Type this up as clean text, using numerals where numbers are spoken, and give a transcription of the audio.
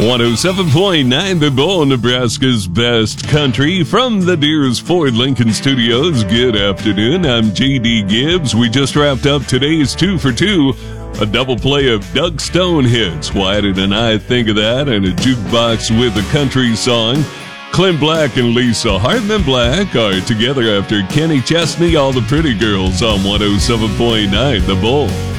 107.9 The Bull, Nebraska's best country. From the Deers Ford Lincoln Studios, good afternoon. I'm J.D. Gibbs. We just wrapped up today's 2 for 2, a double play of Doug Stone hits. Why did I think of that? And a jukebox with a country song. Clint Black and Lisa Hartman Black are together after Kenny Chesney, All the Pretty Girls on 107.9 The Bull.